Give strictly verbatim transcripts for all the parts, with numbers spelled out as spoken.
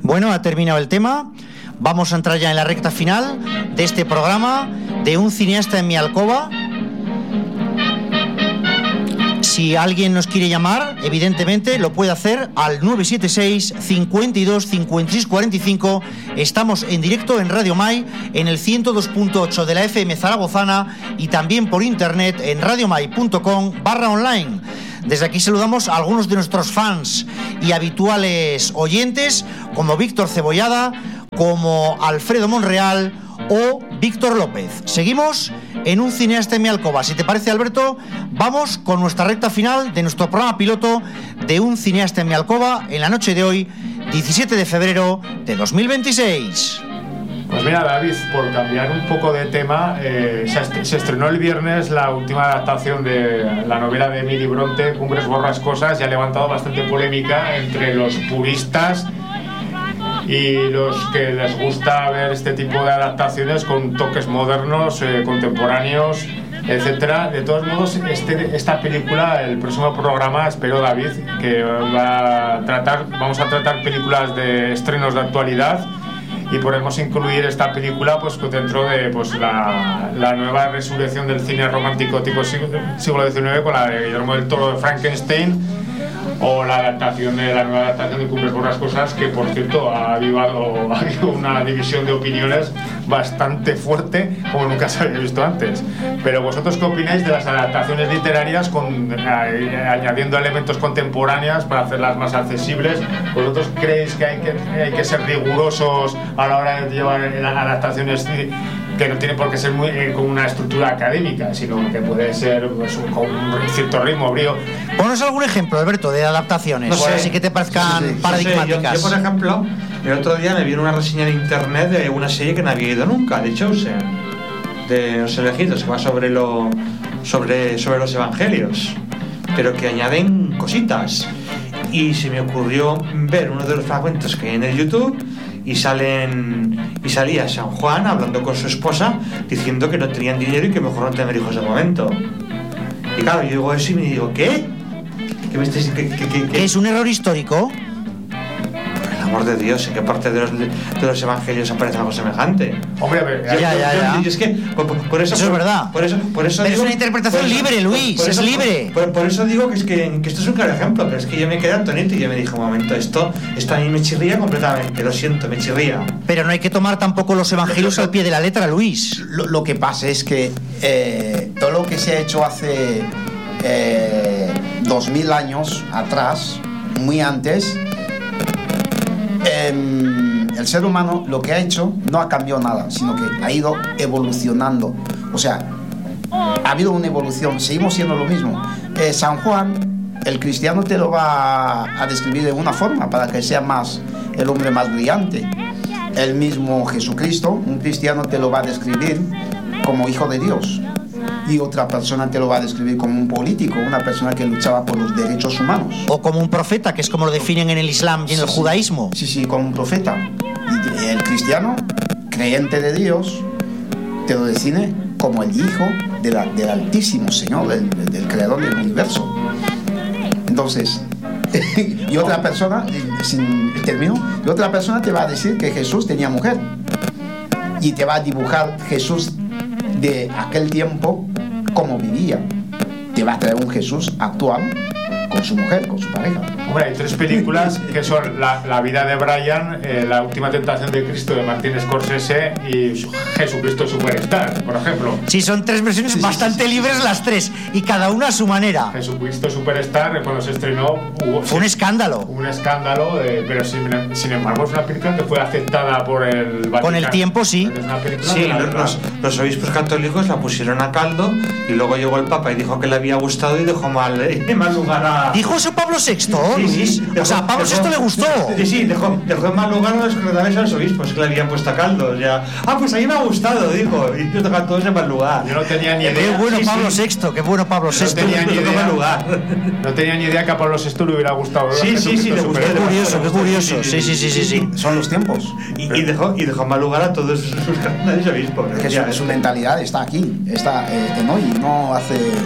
Bueno, ha terminado el tema. Vamos a entrar ya en la recta final de este programa de Un cineasta en mi alcoba. Si alguien nos quiere llamar, evidentemente lo puede hacer al nueve siete seis, cincuenta y dos, cincuenta y seis cuarenta y cinco. Estamos en directo en Radio Mai, en el ciento dos punto ocho de la F M zaragozana y también por internet en radiomai punto com barra online. Desde aquí saludamos a algunos de nuestros fans y habituales oyentes, como Víctor Cebollada, como Alfredo Monreal o Víctor López. Seguimos en Un cineasta en mi alcoba. Si te parece, Alberto, vamos con nuestra recta final de nuestro programa piloto de Un cineasta en mi alcoba en la noche de hoy, diecisiete de febrero de dos mil veintiséis. Pues mira, David, por cambiar un poco de tema, eh, se, est- se estrenó el viernes la última adaptación de la novela de Emily Bronte, Cumbres Borrascosas, y ha levantado bastante polémica entre los puristas y los que les gusta ver este tipo de adaptaciones con toques modernos, eh, contemporáneos, etcétera. De todos modos, este, esta película, el próximo programa, espero, David, que va a tratar, vamos a tratar películas de estrenos de actualidad, y podemos incluir esta película pues dentro de pues la, la nueva resurrección del cine romántico tipo siglo, siglo diecinueve, con la de Guillermo del Toro de Frankenstein, o la adaptación de la nueva adaptación de Cumbres Borrascosas, que por cierto ha habido, ha habido una división de opiniones bastante fuerte, como nunca se había visto antes. Pero vosotros, ¿qué opináis de las adaptaciones literarias con, eh, añadiendo elementos contemporáneos para hacerlas más accesibles? ¿Vosotros creéis que hay que, hay que ser rigurosos a la hora de llevar adaptaciones que no tiene por qué ser muy, eh, con una estructura académica, sino que puede ser pues, con un cierto ritmo, brío? Ponos algún ejemplo, Alberto, de adaptaciones, no sé, así que te parezcan sí, sí, paradigmáticas. Sí, yo, yo, por ejemplo, el otro día me vi una reseña en internet de una serie que no había ido nunca, de Chosen, de Los Elegidos, que va sobre, lo, sobre, sobre los evangelios, pero que añaden cositas. Y se me ocurrió ver uno de los fragmentos que hay en el YouTube, y salen y salía San Juan hablando con su esposa diciendo que no tenían dinero y que mejor no tener hijos de momento. Y claro, yo digo eso y me digo, ¿qué? ¿Qué me estáis, qué, qué, qué, qué? ¿Es un error histórico? Por el amor de Dios, ¿en qué parte de los, de los evangelios aparece algo semejante? Hombre, a ver, ya, ya, ya, ya. Es que por, por, por eso, eso por, es verdad. Por eso, por eso Pero digo, es una interpretación por eso, libre, Luis, por, por es eso, libre. Por, por, por eso digo que, es que, que esto es un claro ejemplo, pero es que yo me quedé atónito y yo me dije, un momento, esto, esto a mí me chirría completamente, lo siento, me chirría. Pero no hay que tomar tampoco los evangelios al pie de la letra, Luis. Lo, lo que pasa es que eh, todo lo que se ha hecho hace eh, dos mil años atrás, muy antes, eh, el ser humano lo que ha hecho no ha cambiado nada, sino que ha ido evolucionando. O sea, ha habido una evolución, seguimos siendo lo mismo. Eh, San Juan, el cristiano te lo va a describir de una forma para que sea más el hombre más brillante. El mismo Jesucristo, un cristiano te lo va a describir como hijo de Dios, y otra persona te lo va a describir como un político, una persona que luchaba por los derechos humanos. O como un profeta, que es como lo definen en el Islam y en el sí, judaísmo. Sí, sí, como un profeta. Y el cristiano, creyente de Dios, te lo define como el hijo de la, del Altísimo Señor, del, del creador del universo. Entonces, y otra persona, sin término, y otra persona te va a decir que Jesús tenía mujer, y te va a dibujar Jesús de aquel tiempo como vivía. Te va a traer un Jesús actual con su mujer, con su pareja. Hombre, hay tres películas que son La, la vida de Brian, eh, La última tentación de Cristo de Martin Scorsese y Jesucristo Superstar, por ejemplo. Sí, son tres versiones sí, bastante sí, sí, libres sí. las tres, y cada una a su manera. Jesucristo Superstar, cuando se estrenó, hubo, fue un escándalo. Un escándalo, eh, pero sin, sin embargo es una película que fue aceptada por el Vaticano. Con el tiempo, sí. Es una película sí, los, los, los obispos católicos la pusieron a caldo, y luego llegó el Papa y dijo que le había gustado y dejó mal, eh, mal lugar a... ¿Dijo eso Pablo sexto, sí, Luis? Sí, dejó, o sea, a Pablo sexto le gustó. Sí, sí, dejó, dejó en mal lugar a los secretarios a los obispos que le habían puesto a caldo. Ya. Ah, pues a mí me ha gustado, dijo. Y nos dejan todos en mal lugar. Yo no tenía ni idea. Qué bueno sí, Pablo sí. sexto, qué bueno Pablo sexto. No tenía ni idea. Lugar. No tenía ni idea que a Pablo sexto le hubiera gustado. Sí, sí, sí, le gustó. Qué curioso, qué curioso. Sí, sí, sí, sí, sí. Son los tiempos. Y, y dejó y dejó en mal lugar a todos sus secretarios obispos. Es que su, su mentalidad está aquí, está eh, en hoy, no hace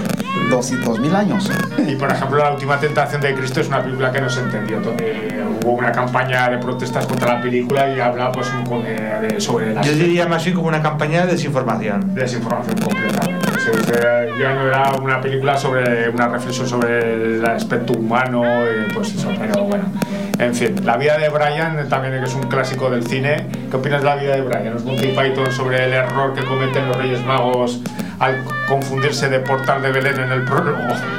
dos, dos mil años. Y por ejemplo, La última tentación de Cristo es una película que no se entendió. Eh, hubo una campaña de protestas contra la película y habla pues un, eh, de, sobre la... Yo diría más bien como una campaña de desinformación. Desinformación completamente. Ya no era una película sobre una reflexión sobre el aspecto humano, eh, pues eso, pero bueno. En fin, La vida de Brian también es un clásico del cine. ¿Qué opinas de La vida de Brian? Los Monty Python sobre el error que cometen los Reyes Magos al confundirse de portal de Belén en el prólogo.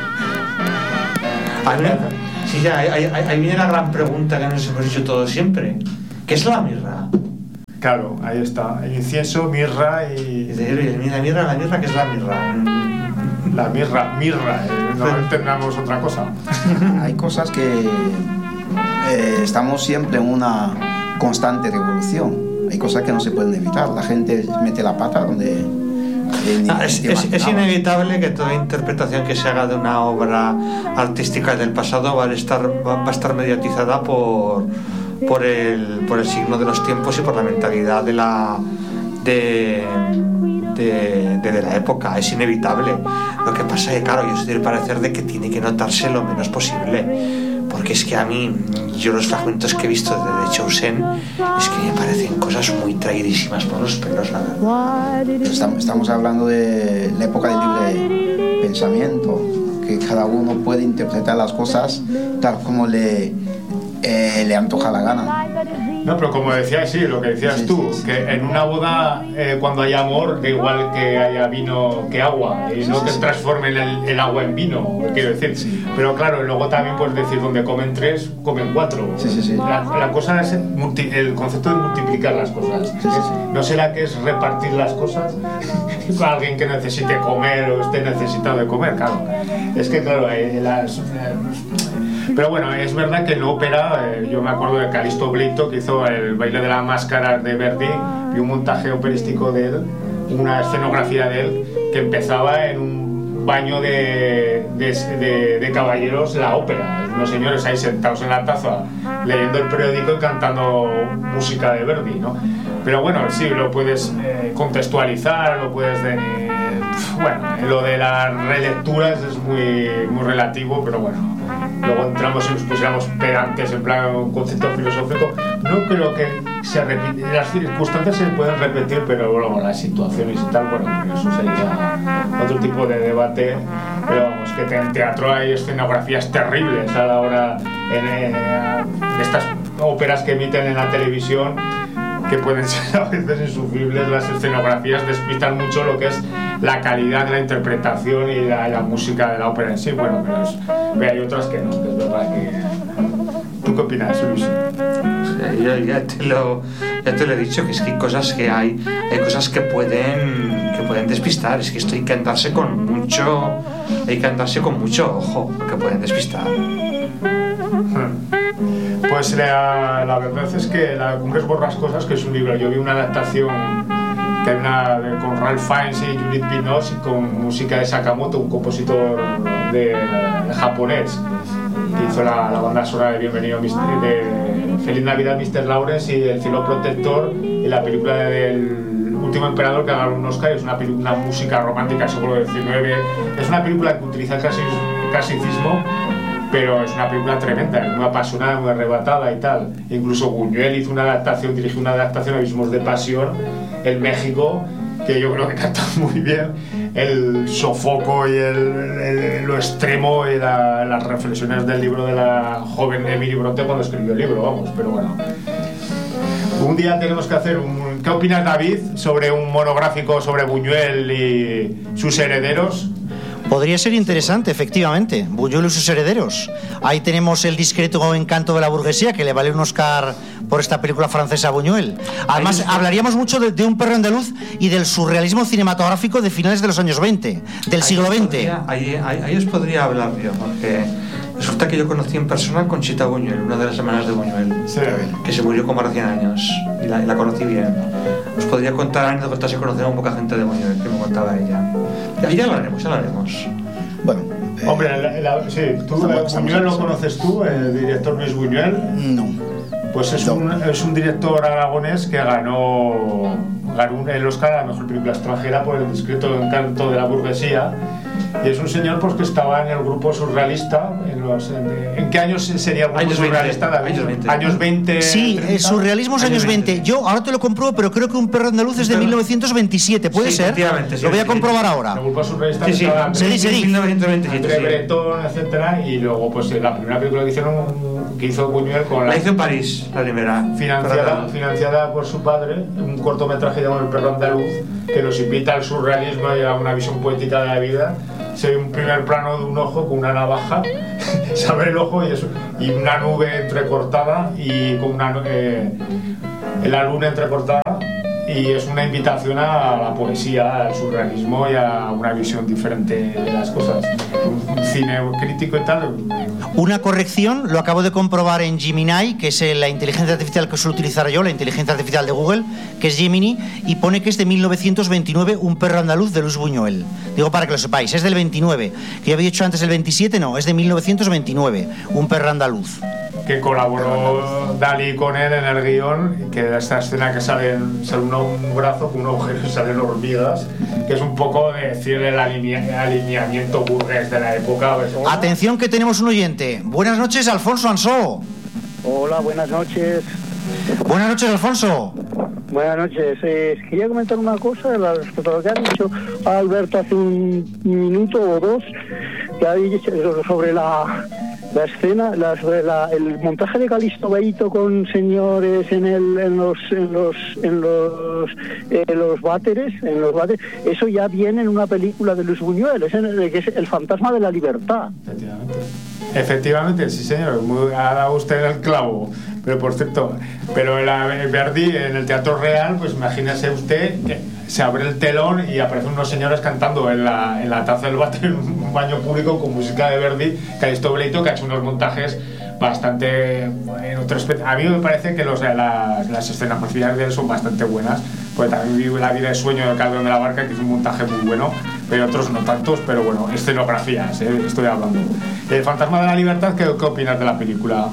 A ver, sí, ya, ahí, ahí, ahí viene la gran pregunta que nos hemos dicho todos siempre. ¿Qué es la mirra? Claro, ahí está. El incienso, mirra y... Y de, mira, mirra, la mirra, ¿qué es la mirra? La mirra, mirra, eh, no entendamos otra cosa. Hay cosas que eh, estamos siempre en una constante revolución. Hay cosas que no se pueden evitar. La gente mete la pata donde... Eh, ah, es, es, es inevitable que toda interpretación que se haga de una obra artística del pasado va a estar, va, va a estar mediatizada por... por el, por el signo de los tiempos y por la mentalidad de la de, de, de, de la época. Es inevitable. Lo que pasa es que, claro, yo estoy del parecer de que tiene que notarse lo menos posible, porque es que a mí, yo los fragmentos que he visto de The Chosen es que me parecen cosas muy traidísimas por los pelos, la verdad. Estamos, estamos hablando de la época del libre pensamiento, que cada uno puede interpretar las cosas tal como le Eh, le antoja la gana. No, pero como decías, sí, lo que decías sí, tú, sí, sí. que en una boda, eh, cuando hay amor, da igual que haya vino que agua, y sí, no sí, que sí. transformen el, el agua en vino, quiero decir. Sí. Pero claro, luego también puedes decir, donde comen tres, comen cuatro. Sí, sí, sí. La, la cosa es el, multi, el concepto de multiplicar las cosas. Sí, sí, sí. ¿No será que es repartir las cosas con alguien que necesite comer o esté necesitado de comer? Claro. Es que, claro, eh, las... Eh, Pero bueno, es verdad que en ópera, eh, yo me acuerdo de Calixto Blito, que hizo el baile de las máscaras de Verdi, y un montaje operístico de él, una escenografía de él, que empezaba en un baño de, de, de, de caballeros, la ópera, unos señores ahí sentados en la taza, leyendo el periódico y cantando música de Verdi, ¿no? Pero bueno, sí, lo puedes eh, contextualizar, lo puedes... De, eh, bueno, lo de las relecturas es muy, muy relativo, pero bueno, luego entramos y nos pusiéramos pedantes en plan un concepto filosófico. No creo que se repite, las circunstancias se pueden repetir, pero bueno, las situaciones y tal, bueno, eso sería otro tipo de debate. Pero vamos, que en teatro hay escenografías terribles a la hora en, eh, de estas óperas que emiten en la televisión, que pueden ser a veces insufribles. Las escenografías despistan mucho lo que es la calidad de la interpretación y la, la música de la ópera en sí. Bueno, pero, es, pero hay otras que no, que es verdad que... ¿Tú qué opinas, Luis? Sí, yo ya te, lo, ya te lo he dicho, que es que hay cosas que hay, hay cosas que pueden, que pueden despistar. Es que esto hay que andarse con mucho, hay que andarse con mucho ojo, porque pueden despistar. Pues la, la verdad es que la Cumbres Borrascosas, que es un libro, yo vi una adaptación que hay una de, con Ralph Fiennes y Judith Binoche, con música de Sakamoto, un compositor de, de japonés, que hizo la, la banda sonora de Bienvenido de Feliz Navidad mister Lawrence y El cielo protector, y la película del Último Emperador, que ganó un Oscar. Es una, una música romántica del siglo diecinueve. Es una película que utiliza el clasicismo, pero es una película tremenda, muy apasionada, muy arrebatada y tal. Incluso Buñuel hizo una adaptación, dirigió una adaptación a Abismos de Pasión en México, que yo creo que canta muy bien el sofoco y el, el, lo extremo y la, las reflexiones del libro de la joven Emily Bronte cuando escribió el libro, vamos, pero bueno. Un día tenemos que hacer un... ¿Qué opinas, David, sobre un monográfico sobre Buñuel y sus herederos? Podría ser interesante, efectivamente. Buñuel y sus herederos. Ahí tenemos El discreto encanto de la burguesía, que le vale un Oscar por esta película francesa a Buñuel. Además, hablaríamos mucho de, de Un perro andaluz y del surrealismo cinematográfico de finales de los años veinte, del siglo veinte. Ahí, ahí, ahí os podría hablar yo, porque resulta que yo conocí en persona a Conchita Buñuel, una de las hermanas de Buñuel, sí, que se murió como recién años, y la, y la conocí bien. Os podría contar anécdotas y conocer a un poca gente de Buñuel, que me contaba ella. Y ya lo haremos, ya lo haremos. Bueno, eh, hombre, la, la, sí, tú, estamos, Buñuel lo conoces tú, el director Luis Buñuel. No. Pues es, no. Un, es un director aragonés que ganó, ganó el Oscar a la mejor película extranjera por El discreto encanto de la burguesía. Y es un señor pues que estaba en el grupo surrealista. ¿En, los, en, ¿en qué años sería el grupo años surrealista, veinte, David? años veinte. Años veinte. Sí, el surrealismo es años veinte. Yo ahora te lo compruebo, pero creo que Un perro andaluz es de mil novecientos veintisiete. ¿Puede Sí, ser? efectivamente, sí, Lo voy a sí. comprobar ahora. El grupo surrealista Sí, sí. estaba Seguí, seguí. mil novecientos veintisiete, André sí. Breton, etcétera. Y luego, pues la primera película que hicieron, que hizo Buñuel con La hizo en París, la primera. financiada, financiada por su padre, un cortometraje llamado El perro andaluz, que nos invita al surrealismo y a una visión poética de la vida. Se ve un primer plano de un ojo con una navaja, se abre el ojo y, es, y una nube entrecortada y con una eh, la luna entrecortada, y es una invitación a la poesía, al surrealismo y a una visión diferente de las cosas. Un, un cine crítico y tal. Una corrección, lo acabo de comprobar en Gemini, que es la inteligencia artificial que suelo utilizar yo, la inteligencia artificial de Google, que es Gemini, y pone que es de mil novecientos veintinueve, Un perro andaluz de Luis Buñuel. Digo para que lo sepáis, es del veintinueve. Que ya había dicho antes el veintisiete, no, es de mil novecientos veintinueve, Un perro andaluz. Que colaboró Dalí con él en el guión, que esta escena que sale, sale un, un brazo con un agujero y salen hormigas, que es un poco de decir el alinea, alineamiento burgués de la época. Atención, que tenemos un oyente. Buenas noches, Alfonso Ansó. Hola, buenas noches. Buenas noches, Alfonso. Buenas noches. Eh, quería comentar una cosa respecto a lo que ha dicho Alberto hace un minuto o dos, que ha dicho sobre la, la escena, la, sobre la, el montaje de Calixto Beito con señores en, el, en los en los en los eh, los váteres, en los váteres. Eso ya viene en una película de Luis Buñuel, es, en, que es El fantasma de la libertad. Efectivamente. Efectivamente, sí señor, muy, ha dado usted el clavo. Pero por cierto, pero el Verdi en el Teatro Real, pues imagínese usted que se abre el telón y aparecen unos señores cantando en la, en la taza del váter en un baño público con música de Verdi, Calixto Beito, que ha hecho unos montajes bastante en otro aspecto. A mí me parece que los, las, las escenas parciales de él son bastante buenas, porque también vi La vida de sueño de Calderón de la Barca, que hizo un montaje muy bueno, pero otros no tantos, pero bueno, escenografías, ¿eh? Estoy hablando. El fantasma de la libertad, ¿qué, qué opinas de la película?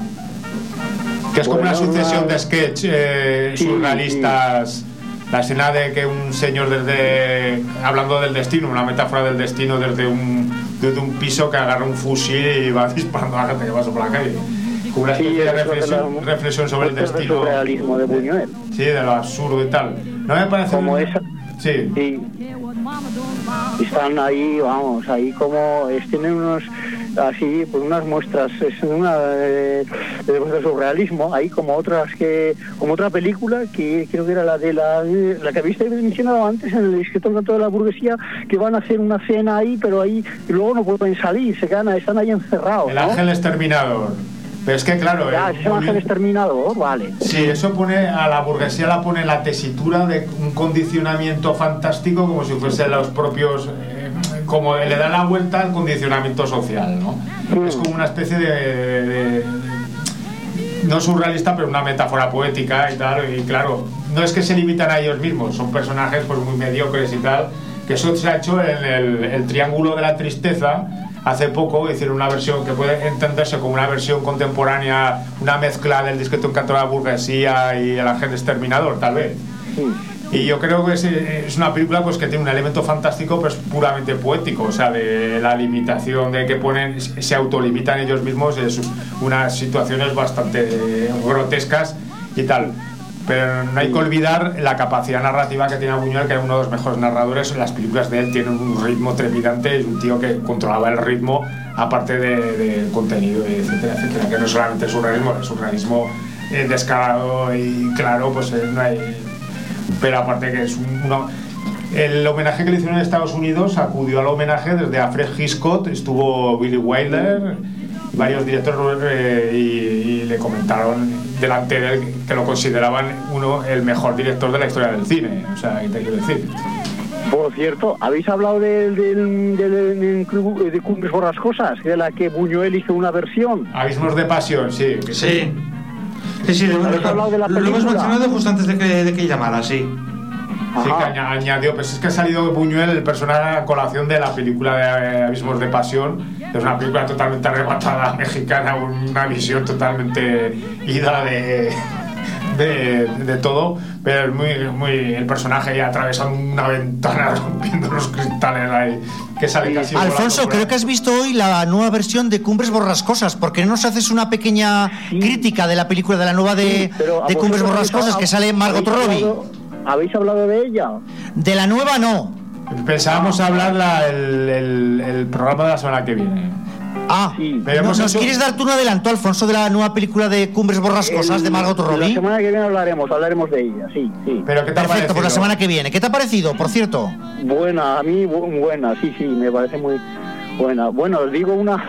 Que es como Bueno, una sucesión una... de sketch eh, sí, surrealistas. Sí. La escena de que un señor desde, hablando del destino, una metáfora del destino, desde un, desde un piso que agarra un fusil y va disparando a la gente que pasa por la calle. Como una especie sí, de reflexión, de la, reflexión sobre el destino. El surrealismo de Buñuel. Sí, de lo absurdo y tal. No me parece... Como un... esa... Sí. sí. Están ahí, vamos, ahí como... Es, tienen unos... así, pues unas muestras, es una eh, de surrealismo, hay como otras que, como otra película que creo que era la de la, la que habéis mencionado antes, en el discreto canto de la burguesía, que van a hacer una cena ahí, pero ahí y luego no pueden salir, se quedan, están ahí encerrados. El ¿no? ángel exterminador. Pero es que claro, ya, eh, ese ángel exterminador, vale. Sí, eso pone a la burguesía, la pone en la tesitura de un condicionamiento fantástico, como si fuesen los propios, eh, como le da la vuelta al condicionamiento social, ¿no? Mm. Es como una especie de, de, de, de no surrealista, pero una metáfora poética y tal, y claro, no es que se limitan a ellos mismos, son personajes pues muy mediocres y tal, que eso se ha hecho en el, el Triángulo de la Tristeza. Hace poco hicieron una versión que puede entenderse como una versión contemporánea, una mezcla del discreto encanto de la burguesía y El ángel exterminador, tal vez. Sí. Y yo creo que es, es una película pues que tiene un elemento fantástico, pero es puramente poético, o sea, de la limitación de que ponen, se autolimitan ellos mismos, es unas situaciones bastante grotescas y tal. Pero no hay que olvidar la capacidad narrativa que tiene Buñuel, que es uno de los mejores narradores. Las películas de él tienen un ritmo trepidante, es un tío que controlaba el ritmo, aparte del de, de contenido, etcétera, etcétera. Que no solamente es surrealismo, es surrealismo eh, descarado y claro, pues eh, no hay... Pero aparte que es un, uno... El homenaje que le hicieron en Estados Unidos acudió al homenaje desde Alfred Hitchcock, estuvo Billy Wilder, varios directores eh, y, y le comentaron delante de él que lo consideraban uno el mejor director de la historia del cine, o sea, ¿qué te quiero decir? Por cierto, habéis hablado del de, de, de, de, de Cumbres Borrascosas, de la que Buñuel hizo una versión. Abismos de pasión, sí. Sí. Sí, sí, lo, ¿habéis hablado de la película? Lo hemos mencionado justo antes de que, de que llamara, sí. Sí, que añadió, pues es que ha salido Buñuel, el personaje a colación de la película de Abismos de Pasión. Es una película totalmente arrebatada mexicana, una visión totalmente ida de, de, de todo, pero es muy, muy el personaje ahí atravesando una ventana, rompiendo los cristales ahí, que sale casi Alfonso, creo que has visto hoy la nueva versión de Cumbres Borrascosas. ¿Por qué no nos haces una pequeña sí. crítica de la película, de la nueva de, sí, de Cumbres Borrascosas, que sale Margot Robbie? ¿Habéis hablado de ella? De la nueva no. Pensábamos hablar la, el, el, el programa de la semana que viene. Ah, sí. Pero ¿nos hecho... quieres dar tú un adelanto, Alfonso, de la nueva película de Cumbres Borrascosas el, de Margot Robbie? La semana que viene hablaremos, hablaremos de ella, sí, sí. Pero ¿qué te ha Perfecto, parecido? Por la semana que viene. ¿Qué te ha parecido, por cierto? Buena, a mí bu- buena, sí, sí, me parece muy buena. Bueno, os digo una...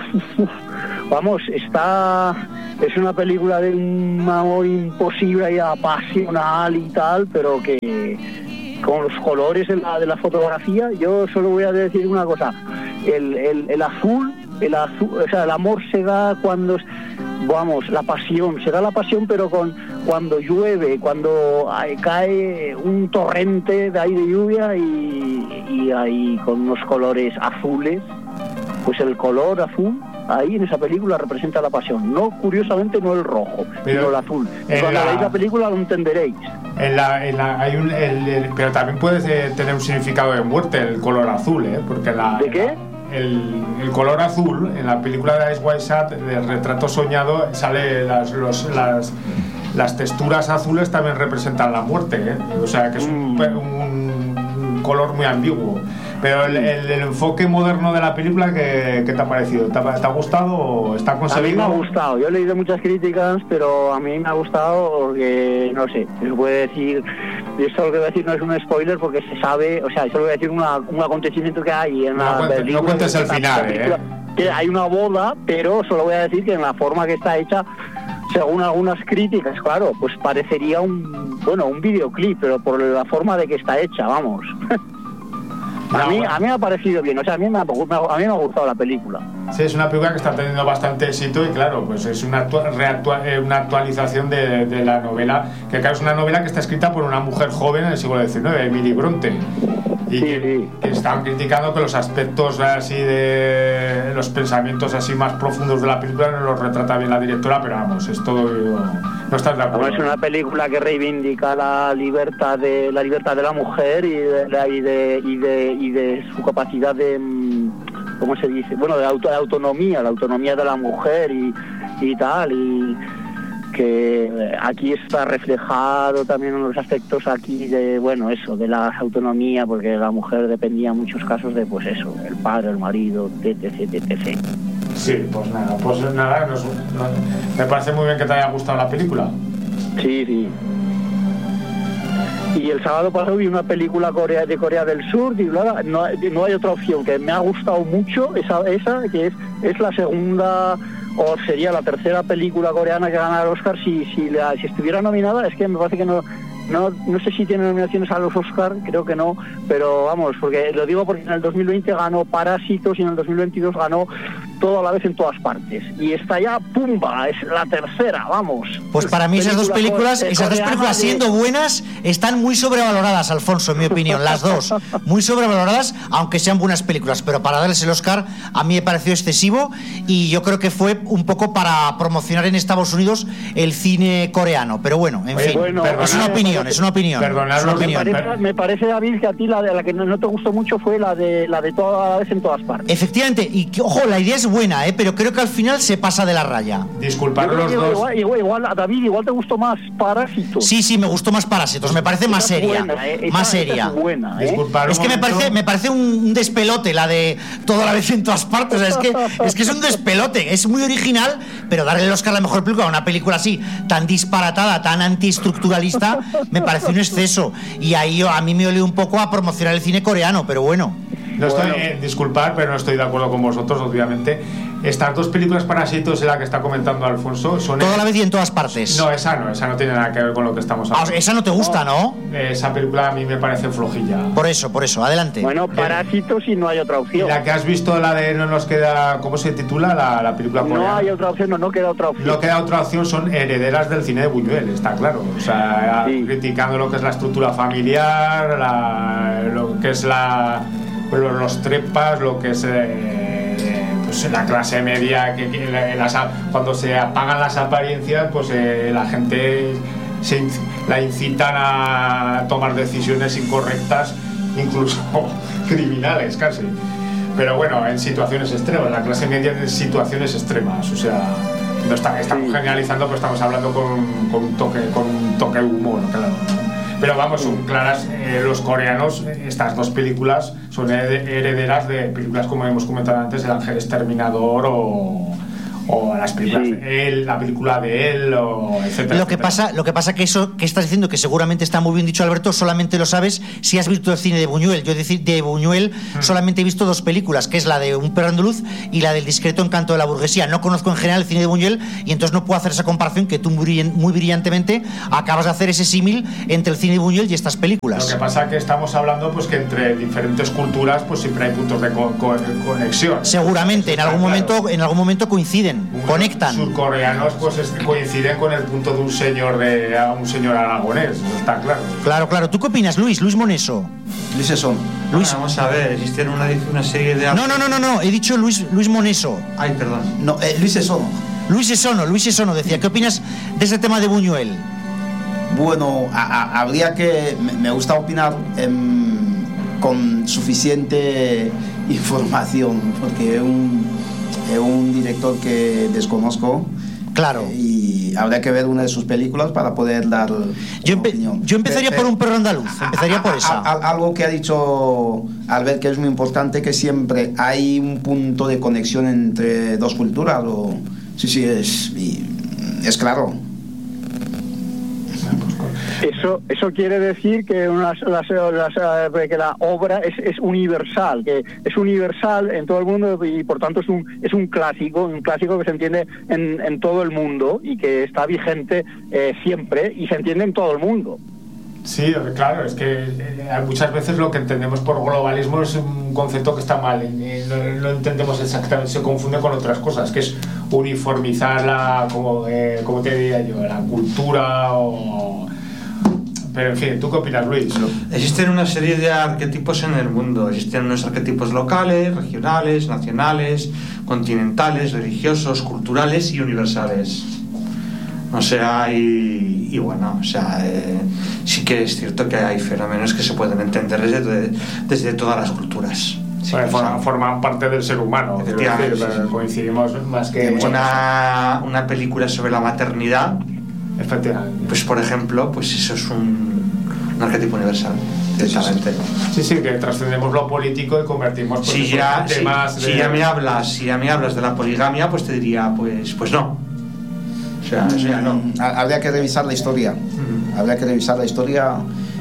Vamos, está... Es una película de un amor imposible y apasional y tal, pero que... con los colores de la, de la fotografía, yo solo voy a decir una cosa. El, el, el azul... El azul, o sea, el amor se da cuando, vamos, la pasión, se da la pasión, pero con cuando llueve, cuando hay, cae un torrente de ahí de lluvia y, y ahí con unos colores azules, pues el color azul ahí en esa película representa la pasión. No, curiosamente, no el rojo, pero, sino el azul. Y cuando la... veáis la película lo entenderéis. En la, en la, hay un, el, el, pero también puede tener un significado de muerte el color azul, ¿eh? Porque la, ¿de qué? La, El, el color azul en la película de Ice White Shot del retrato soñado sale las, los, las, las texturas azules también representan la muerte, ¿eh? O sea que es un, un, un color muy ambiguo. Pero el, el, el enfoque moderno de la película, ¿qué, qué te ha parecido? ¿Te ha, ¿te ha gustado o está conseguido? A mí me ha gustado. Yo he leído muchas críticas, pero a mí me ha gustado porque, no sé, se puede decir... Y esto lo que voy a decir no es un spoiler porque se sabe, o sea, eso lo voy a decir una, un acontecimiento que hay en no la cuentes, película. No cuentes el final, ¿eh? Que hay una boda, pero solo voy a decir que en la forma que está hecha, según algunas críticas, claro, pues parecería un, bueno, un videoclip, pero por la forma de que está hecha, vamos. A mí, a mí me ha parecido bien, o sea, a mí me ha, a mí me ha gustado la película. Sí, es una película que está teniendo bastante éxito y claro, pues es una, actua- reactua- eh, una actualización de, de la novela, que claro, es una novela que está escrita por una mujer joven en el siglo diecinueve, Emily Bronte. Y sí, que, sí. que están criticando que los aspectos así de los pensamientos así más profundos de la película no los retrata bien la directora, pero vamos, es todo, no estás de acuerdo. Es una película que reivindica la libertad de la libertad de la mujer y de, la, y de, y de, y de su capacidad de, ¿cómo se dice? Bueno, de, auto, de autonomía, la autonomía de la mujer y, y tal, y que aquí está reflejado también en los aspectos aquí de, bueno, eso, de la autonomía, porque la mujer dependía en muchos casos de, pues eso, el padre, el marido, etc, etcétera. Sí, pues nada, pues nada, nos, nos, me parece muy bien que te haya gustado la película. Sí, sí. Y el sábado pasado vi una película Corea, de Corea del Sur titulada no, no hay otra opción, que me ha gustado mucho, esa, esa que es, es la segunda... o sería la tercera película coreana que gana el Oscar si si, la, si estuviera nominada. Es que me parece que no no no sé si tiene nominaciones a los Oscar, creo que no, pero vamos, porque lo digo porque en el dos mil veinte ganó Parásitos y en el dos mil veintidós ganó Todo a la vez en todas partes, y esta ya pumba, es la tercera, vamos. Pues para mí esas dos películas, esas dos películas siendo de... buenas, están muy sobrevaloradas, Alfonso, en mi opinión, las dos, muy sobrevaloradas, aunque sean buenas películas, pero para darles el Oscar a mí me pareció excesivo y yo creo que fue un poco para promocionar en Estados Unidos el cine coreano, pero bueno, en Oye, fin, bueno, es una opinión, es una opinión. Es una opinión. Me, parece, me parece, David, que a ti la, de, la que no, no te gustó mucho fue la de la de Toda la vez en todas partes. Efectivamente, y que, ojo, la idea es buena, ¿eh? Pero creo que al final se pasa de la raya. Disculpad los dos. Igual, igual, igual, a David, igual te gustó más Parásitos. Sí, sí, me gustó más Parásitos, me parece más seria. Buena, ¿eh? Esa, más seria. es buena, ¿eh? Disculpad es que me parece, me parece un despelote la de Toda la vez en todas partes. Es que, es que es un despelote, es muy original, pero darle el Oscar a la mejor película a una película así, tan disparatada, tan antiestructuralista, me parece un exceso. Y ahí a mí me olió un poco a promocionar el cine coreano, pero bueno. No estoy, bueno. eh, disculpad, pero no estoy de acuerdo con vosotros, obviamente. Estas dos películas Parásitos, en la que está comentando Alfonso, son... Toda la vez y en todas partes. No, esa no, esa no tiene nada que ver con lo que estamos hablando. Ah, esa no te gusta, ¿no? Esa película a mí me parece flojilla. Por eso, por eso, adelante. Bueno, Parásitos y no hay otra opción. La que has visto, la de no nos queda... ¿Cómo se titula la, la película coreana? No hay otra opción, no, no queda otra opción. No queda otra opción, son herederas del cine de Buñuel, está claro. O sea, sí. Criticando lo que es la estructura familiar, la, lo que es la... Los, los trepas, lo que es eh, pues la clase media, que, que las, cuando se apagan las apariencias, pues eh, la gente se, la incitan a tomar decisiones incorrectas, incluso criminales casi. Pero bueno, en situaciones extremas, la clase media en situaciones extremas, o sea, no está, estamos generalizando, pero estamos hablando con, con un toque, con un toque de humor, claro. Pero vamos, son claras, eh, los coreanos, estas dos películas son herederas de películas como hemos comentado antes, El Ángel Exterminador o, o las películas sí. de él, la película de él, o etcétera. Lo que etcétera. pasa, lo que pasa que eso que estás diciendo, que seguramente está muy bien dicho, Alberto, solamente lo sabes si has visto el cine de Buñuel. Yo decir de Buñuel mm. solamente he visto dos películas, que es la de Un perro andaluz y la del discreto encanto de la burguesía. No conozco en general el cine de Buñuel y entonces no puedo hacer esa comparación que tú muy, muy brillantemente acabas de hacer ese símil entre el cine de Buñuel y estas películas. Lo que pasa que estamos hablando pues que entre diferentes culturas pues siempre hay puntos de co co conexión. Seguramente, en algún claro. momento, en algún momento coinciden, un, conectan. Surcoreanos pues coinciden con el punto de un señor de un señor aragonés, está claro. Claro, claro. ¿Tú qué opinas, Luis? Luis Moneso. Luis Esson. Luis, vamos a ver, existieron una, una serie de... No, no, no, no, no, he dicho Luis, Luis Moneso. Ay, perdón. No, eh, Luis Esson. Luis Esono, Luis Esono decía, ¿qué opinas de ese tema de Buñuel? Bueno, a, a, habría que, me, me gusta opinar eh, con suficiente información, porque es un, es un director que desconozco. Claro. Y habría que ver una de sus películas para poder dar yo, empe opinión. yo empezaría pero, por Un perro andaluz, empezaría a, por esa. A, a, algo que ha dicho Albert que es muy importante, que siempre hay un punto de conexión entre dos culturas. O, sí, sí, es, y, es claro. Eso, eso quiere decir que, unas, las, las, que la obra es, es universal, que es universal en todo el mundo y por tanto es un, es un clásico, un clásico que se entiende en, en todo el mundo y que está vigente eh, siempre y se entiende en todo el mundo. Sí, claro, es que eh, muchas veces lo que entendemos por globalismo es un concepto que está mal, eh, no, no entendemos exactamente, se confunde con otras cosas, que es uniformizar la, como, eh, como te diría yo, la cultura o... Pero en fin, ¿tú qué opinas, Luis? Existen una serie de arquetipos en el mundo. Existen unos arquetipos locales, regionales, nacionales, continentales, religiosos, culturales y universales. O sea, y, y bueno, o sea, eh, sí que es cierto que hay fenómenos que se pueden entender desde, desde todas las culturas. Sí, bueno, forman, forman parte del ser humano. Efectivamente, decir, sí, sí. Coincidimos más que... Una, una película sobre la maternidad, efectivamente, pues por ejemplo, pues eso es un, un arquetipo universal, directamente. Sí, sí, que trascendemos lo político y convertimos pues, si ya, en temas si, de... si ya me hablas, si ya me hablas de la poligamia, pues te diría, pues, pues no. O sea, eso ya no. Habría que revisar la historia. Uh-huh. Habría que revisar la historia.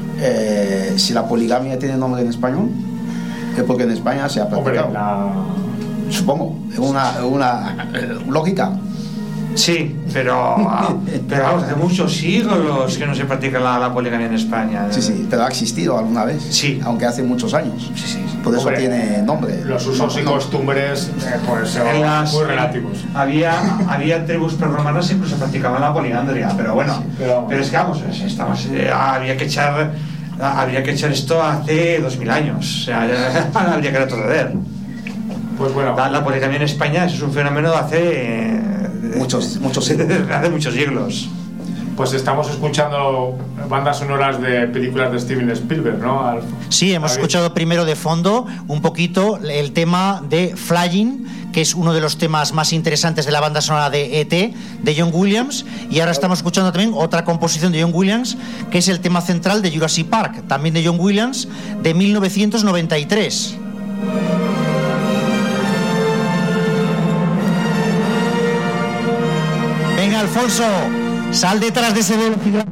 Eh, si la poligamia tiene nombre en español, es porque en España se ha practicado. Hombre, la... Supongo, es una, una eh, lógica. Sí, pero, pero vamos, hace muchos siglos que no se practica la, la poligamia en España. Sí, sí, pero ha existido alguna vez. Sí. Aunque hace muchos años. Sí, sí. Por eso Hombre, tiene nombre. Los usos y costumbres eh, pues son las, muy relativos. Había, había tribus prerromanas que incluso practicaban la poliandria, pero bueno. Sí, pero, pero es que vamos, estamos, eh, había que echar habría que echar esto hace dos mil años. O sea, ya, habría que retroceder. Pues bueno. La, la poligamia en España eso es un fenómeno de hace... Eh, muchos, muchos siglos. Hace muchos siglos. Pues estamos escuchando bandas sonoras de películas de Steven Spielberg, ¿no? Al... Sí, hemos escuchado primero de fondo un poquito el tema de Flying, que es uno de los temas más interesantes de la banda sonora de E T de John Williams, y ahora estamos escuchando también otra composición de John Williams, que es el tema central de Jurassic Park, también de John Williams, de mil novecientos noventa y tres. Venga, Alfonso, sal detrás de ese velocidad.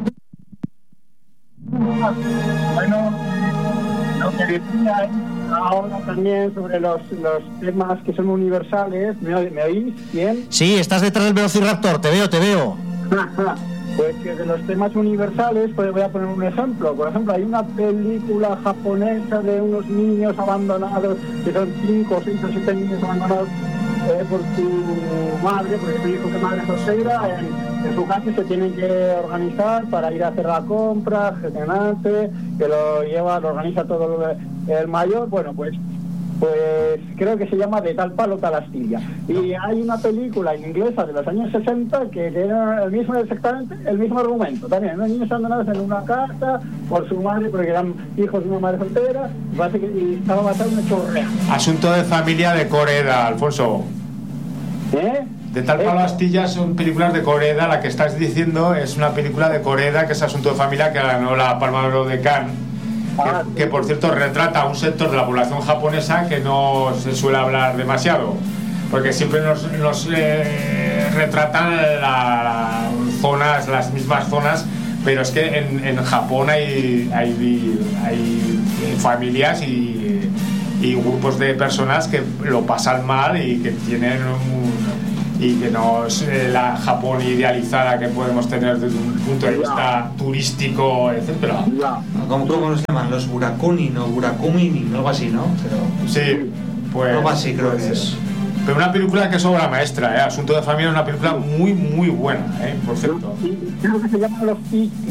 Bueno, lo que decía ahora también sobre los, los temas que son universales, ¿me, ¿me oís bien? Sí, estás detrás del Velociraptor, te veo, te veo. Pues que de los temas universales, pues voy a poner un ejemplo. Por ejemplo, hay una película japonesa de unos niños abandonados, que son cinco, seis o siete niños abandonados eh, por su madre, porque su hijo que madre soltera, en, en su casa se tienen que organizar para ir a hacer la compra, gestionarse, que lo lleva, lo organiza todo lo de, el mayor. Bueno, pues pues creo que se llama De tal palo tal astilla. Y hay una película inglesa de los años sesenta que tiene el mismo, exactamente el mismo argumento. También unos niños abandonados en una casa por su madre, porque eran hijos de una madre soltera, y estaba basado en un hecho real. Asunto de familia de Coreda, Alfonso. ¿Eh? De tal palo astilla son películas de Coreda. La que estás diciendo es una película de Coreda, que es Asunto de familia, que ganó la Palma de Oro de Cannes. Ah, Que, que por cierto retrata a un sector de la población japonesa que no se suele hablar demasiado, porque siempre nos, nos eh, retratan la, la zonas, las mismas zonas, pero es que en, en Japón hay, hay, hay familias y, y grupos de personas que lo pasan mal y que tienen un, y que no es la Japón idealizada que podemos tener desde un punto de vista turístico, etcétera. ¿Cómo, cómo se llaman? Los Burakuni, no Burakumi, algo así, ¿no? Pero sí, pues algo así creo pues, que es. Pero una película que es obra maestra, ¿eh? Asunto de familia es una película muy, muy buena, ¿eh? Por cierto. Creo que se llama Los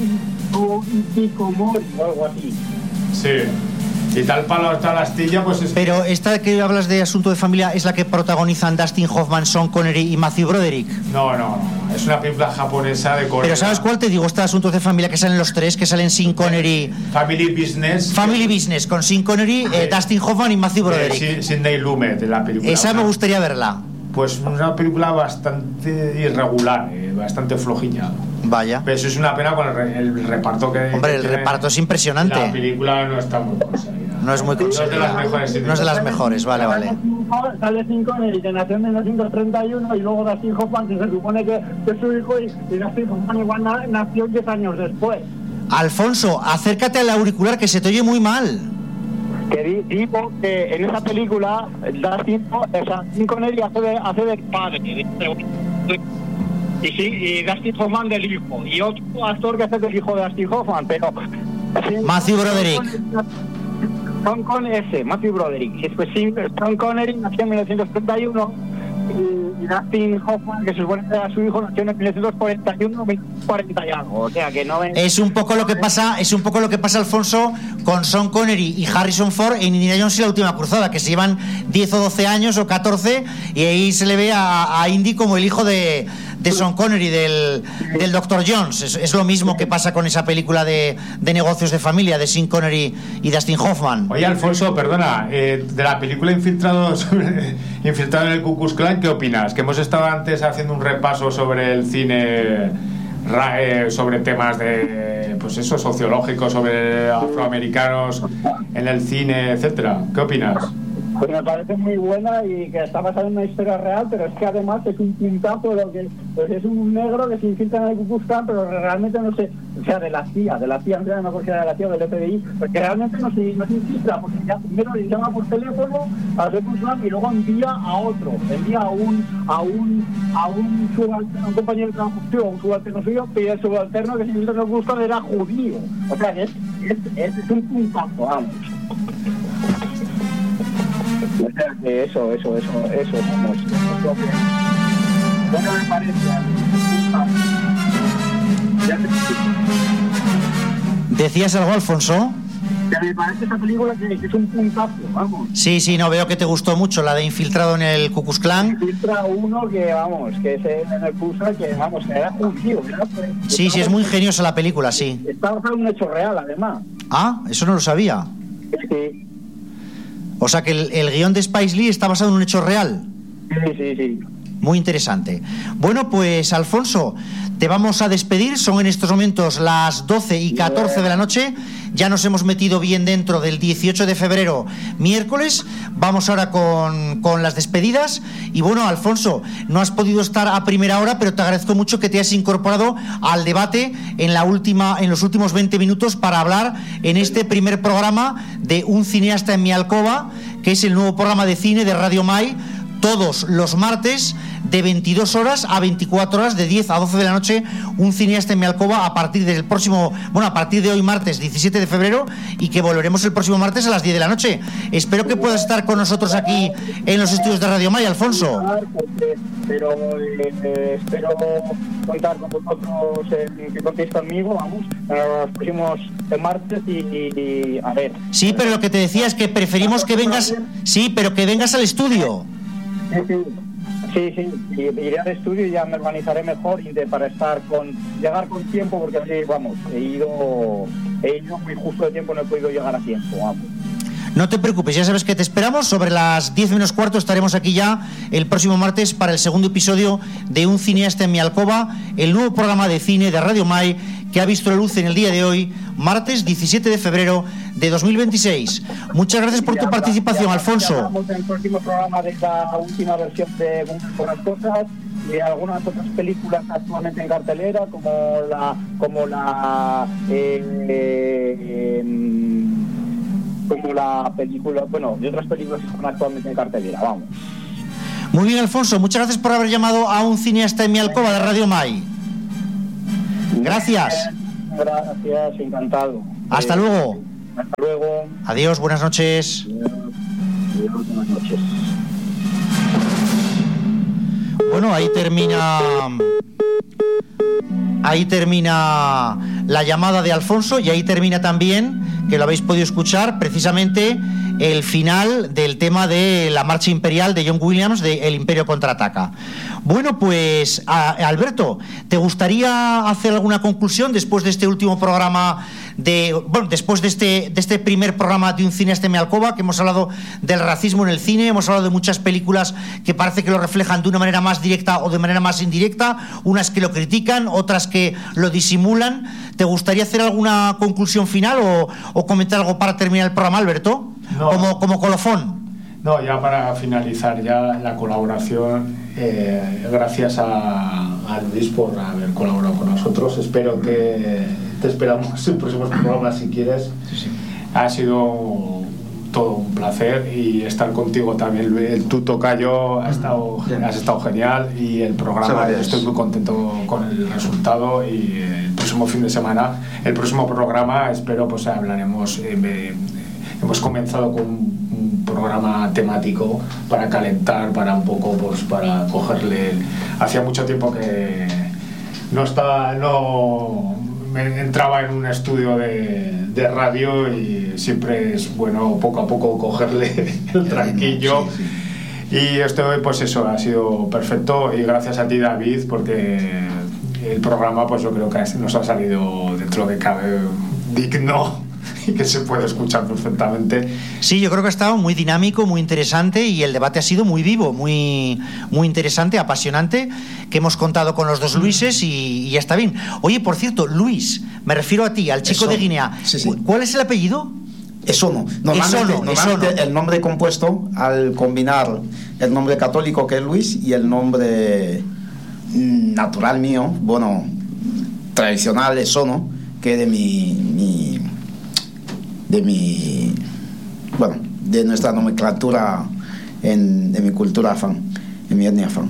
Hikikomori o algo así. Sí. Y tal palo tal astilla, pues es... Pero esta que hablas de Asunto de familia es la que protagonizan Dustin Hoffman, Sean Connery y Matthew Broderick. No, no, no. Es una película japonesa de Corea. Pero ¿sabes cuál te digo? Esta Asuntos de familia que salen los tres, que salen Sean Connery. Family Business. Family Business con Sean Connery, eh, Dustin Hoffman y Matthew Broderick. Eh, Sidney Lumet, de la película. Esa me gustaría verla. Pues una película bastante irregular, eh, bastante flojilla. Vaya. Pero eso es una pena con el, re, el reparto que... Hombre, el que reparto es impresionante. La película no está muy conseguida. No es muy conseguida. No es de las mejores. No es de las mejores, vale, vale. Sale Sean Connery, que nació en mil novecientos treinta y uno, y luego Dustin Hoffman, que se supone que es su hijo, y, y Dustin Hoffman igual na, nació diez años después. Alfonso, acércate al auricular, que se te oye muy mal. Que digo que en esa película Dustin, o sea, Sean Connery hace de, hace de padre, y sí, y Dustin Hoffman del hijo, y otro actor que hace del hijo de Dustin Hoffman, pero Matthew Broderick. Sean Connery, ese, Matthew Broderick. Después Sean Connery nació en mil novecientos treinta y uno y, y Dustin Hoffman, que se supone que era su hijo, nació en mil novecientos cuarenta y uno, cuarenta y algo. O sea que no es... Es un poco lo que pasa, es un poco lo que pasa, Alfonso, con Sean Connery y Harrison Ford en Indiana Jones y la última cruzada, que se llevan diez o doce años o catorce, y ahí se le ve a, a Indy como el hijo de, de Sean Connery, del, del doctor Jones. Es, es lo mismo que pasa con esa película de, de negocios de familia de Sean Connery y Dustin Hoffman. Oye, Alfonso, perdona, eh, de la película Infiltrados Infiltrado en el Ku Klux Klan, ¿qué opinas? Que hemos estado antes haciendo un repaso sobre el cine, eh, sobre temas de, pues eso, sociológicos, sobre afroamericanos en el cine, etcétera. ¿Qué opinas? Pues me parece muy buena y que está basada en una historia real, pero es que además es un puntazo de lo que pues es un negro que se infiltra en el Ku Klux Klan, pero realmente no sé, o sea, de la C I A, de la C I A, no me acuerdo si era de la C I A o del F B I, porque realmente no se, no se infiltra, porque ya primero le llama por teléfono al Ku Klux Klan y luego envía a otro, envía a un a un a un, subalterno, a un compañero de trabajo suyo, a un subalterno suyo, y el subalterno que se infiltra en el Ku Klux Klan era judío, o sea, que es, es, es, es un puntazo, vamos. O sea que eso, eso, eso, eso, vamos, eso que bueno me parece ya te... ¿Decías algo, Alfonso? Que me parece esa película que, que es un puntazo, vamos. Sí, sí, no, veo que te gustó mucho la de Infiltrado en el Ku Klux Klan. Filtra uno que, vamos, que es en el curso que, vamos, que era judío. Sí, sí, es muy ingeniosa la película, sí. Está basado en un hecho real, además. Ah, eso no lo sabía. Sí. O sea que el, el guión de Spike Lee está basado en un hecho real. Sí, sí, sí. Muy interesante. Bueno, pues Alfonso, te vamos a despedir. Son en estos momentos las doce y catorce de la noche. Ya nos hemos metido bien dentro del dieciocho de febrero, miércoles. Vamos ahora con, con las despedidas. Y bueno, Alfonso, no has podido estar a primera hora, pero te agradezco mucho que te hayas incorporado al debate en, la última, en los últimos veinte minutos para hablar en este primer programa de Un cineasta en mi alcoba, que es el nuevo programa de cine de Radio Mai, todos los martes de veintidós horas a veinticuatro horas, de diez a doce de la noche, un cineasta en mi alcoba a partir del próximo, bueno, a partir de hoy martes diecisiete de febrero, y que volveremos el próximo martes a las diez de la noche. Espero que puedas estar con nosotros aquí en los estudios de Radio Maya, Alfonso. Pero eh, eh, espero contar con vosotros, eh, que contéis conmigo, vamos, los próximos martes y, y, y a ver. Sí, pero lo que te decía es que preferimos que vengas, sí, pero que vengas al estudio. Sí, sí. Sí, sí, iré al estudio y ya me organizaré mejor y de, para estar con, llegar con tiempo, porque así, vamos, he ido, he ido muy justo de tiempo, no he podido llegar a tiempo, vamos. No te preocupes, ya sabes que te esperamos. Sobre las diez menos cuarto estaremos aquí ya el próximo martes para el segundo episodio de Un cineasta en mi alcoba, el nuevo programa de cine de Radio Mai que ha visto la luz en el día de hoy, martes diecisiete de febrero de dos mil veintiséis. Muchas gracias por tu participación, Alfonso. Estamos en el próximo programa de la última versión de Buenas Cosas y algunas otras películas actualmente en cartelera, como la como la eh, eh, como la película, bueno, de otras películas que están actualmente en cartelera, vamos. Muy bien, Alfonso, muchas gracias por haber llamado a Un cineasta en mi alcoba de Radio Mai. Gracias. Gracias, encantado. Hasta eh, luego. Hasta luego. Adiós, buenas noches. Adiós, Adiós buenas noches. Bueno, ahí termina... Ahí termina la llamada de Alfonso y ahí termina también, que lo habéis podido escuchar, precisamente el final del tema de la marcha imperial de John Williams de El Imperio Contraataca. Bueno, pues a, Alberto, ¿te gustaría hacer alguna conclusión después de este último programa de, bueno, después de este, de este primer programa de Un cineasta en mi alcoba, que hemos hablado del racismo en el cine, hemos hablado de muchas películas que parece que lo reflejan de una manera más directa o de manera más indirecta, unas que lo critican, otras que lo disimulan? ¿Te gustaría hacer alguna conclusión final o, o comentar algo para terminar el programa, Alberto? No. Como, como colofón. No, ya para finalizar ya la colaboración, eh, gracias a, a Luis por haber colaborado con nosotros. Espero que te esperamos en próximos programas si quieres. Sí, sí. Ha sido todo un placer y estar contigo también. El tu tocayo ha estado, has estado genial y el programa, estoy muy contento con el resultado, y el próximo fin de semana, el próximo programa, espero pues hablaremos. Eh, me, hemos comenzado con un programa temático para calentar, para un poco, pues para cogerle. Hacía mucho tiempo que no estaba, no me entraba en un estudio de, de radio, y siempre es bueno poco a poco cogerle el tranquillo. Sí, sí. Y esto, pues eso, ha sido perfecto, y gracias a ti, David, porque el programa, pues yo creo que nos ha salido, dentro de cabe, digno y que se puede escuchar perfectamente. Sí, yo creo que ha estado muy dinámico, muy interesante, y el debate ha sido muy vivo, muy, muy interesante, apasionante, que hemos contado con los dos Luises, y, y ya está bien. Oye, por cierto, Luis, me refiero a ti, al chico Esono. de Guinea. Sí, sí. ¿Cuál es el apellido? Esono. Normalmente, Esono, normalmente Esono. El nombre compuesto, al combinar el nombre católico, que es Luis, y el nombre natural mío, bueno, tradicional, Esono, que es de mi... mi de mi, bueno, de nuestra nomenclatura en, de mi cultura afán, en mi etnia afán.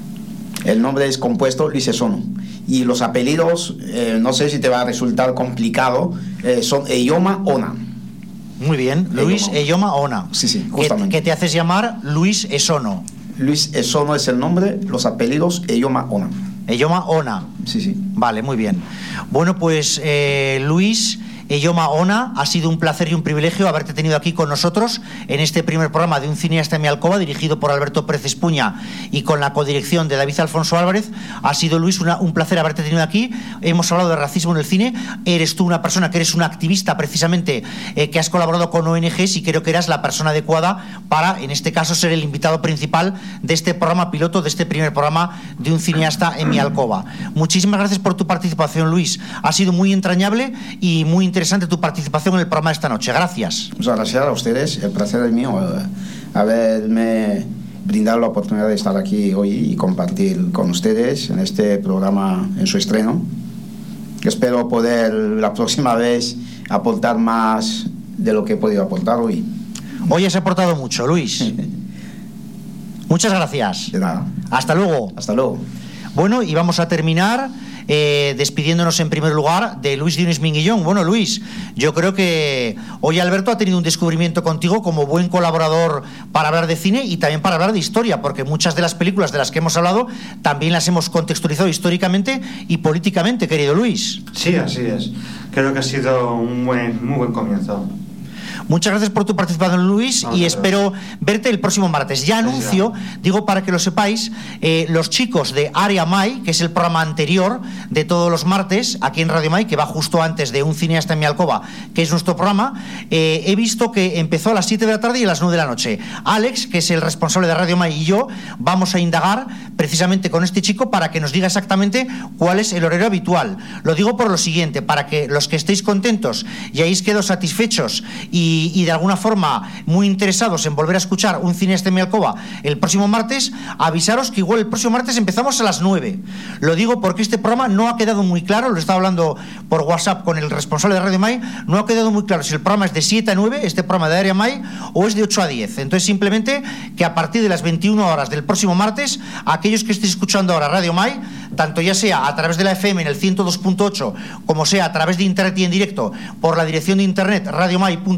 El nombre es compuesto Luis Esono, y los apellidos, eh, no sé si te va a resultar complicado, eh, son Eyoma Ona. Muy bien, Luis Eyoma Ona. Sí, sí, justamente. Que, que te haces llamar Luis Esono. Luis Esono es el nombre, los apellidos Eyoma Ona. Eyoma Ona. Sí, sí. Vale, muy bien. Bueno, pues eh, Luis Eyoma Ona, ha sido un placer y un privilegio haberte tenido aquí con nosotros en este primer programa de Un cineasta en mi alcoba, dirigido por Alberto Pérez Espuña y con la codirección de David Alfonso Álvarez. Ha sido, Luis, una, un placer haberte tenido aquí. Hemos hablado de racismo en el cine. Eres tú una persona que eres una activista, precisamente, eh, que has colaborado con O N Ges, y creo que eras la persona adecuada para, en este caso, ser el invitado principal de este programa piloto, de este primer programa de Un cineasta en mi alcoba. Muchísimas gracias por tu participación, Luis. Ha sido muy entrañable y muy interesante tu participación en el programa de esta noche. Gracias. Muchas gracias a ustedes. El placer es mío, eh, haberme brindado la oportunidad de estar aquí hoy y compartir con ustedes en este programa en su estreno. Espero poder la próxima vez aportar más de lo que he podido aportar hoy. Hoy has aportado mucho, Luis. Muchas gracias. De nada. Hasta luego. Hasta luego. Bueno, y vamos a terminar eh, despidiéndonos en primer lugar de Luis Dionis Minguillón. Bueno, Luis, yo creo que hoy Alberto ha tenido un descubrimiento contigo como buen colaborador para hablar de cine y también para hablar de historia, porque muchas de las películas de las que hemos hablado también las hemos contextualizado históricamente y políticamente, querido Luis. Sí, así es. Creo que ha sido un buen, muy buen comienzo. Muchas gracias por tu participación, Luis, no, y no, espero verte el próximo martes. Ya anuncio, digo para que lo sepáis, eh, los chicos de Área Mai, que es el programa anterior de todos los martes aquí en Radio Mai, que va justo antes de Un cineasta en mi alcoba, que es nuestro programa, eh, he visto que empezó a las siete de la tarde y a las nueve de la noche. Alex, que es el responsable de Radio Mai, y yo vamos a indagar precisamente con este chico para que nos diga exactamente cuál es el horario habitual. Lo digo por lo siguiente, para que los que estéis contentos y hayáis quedado satisfechos y Y, y de alguna forma muy interesados en volver a escuchar Un cineasta en mi alcoba el próximo martes, avisaros que igual el próximo martes empezamos a las nueve. Lo digo porque este programa no ha quedado muy claro, lo estaba hablando por WhatsApp con el responsable de Radio Mai, no ha quedado muy claro si el programa es de siete a nueve, este programa de Área Mai, o es de ocho a diez. Entonces simplemente que a partir de las veintiuna horas del próximo martes, aquellos que estéis escuchando ahora Radio Mai, tanto ya sea a través de la F M en el ciento dos punto ocho, como sea a través de internet y en directo por la dirección de internet radiomai punto com,